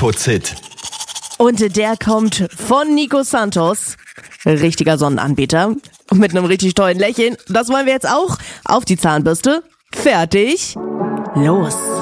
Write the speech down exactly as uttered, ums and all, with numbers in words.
Input-Hit. Und der kommt von Nico Santos. Richtiger Sonnenanbeter. Und mit einem richtig tollen Lächeln. Das wollen wir jetzt auch. Auf die Zahnbürste. Fertig. Los.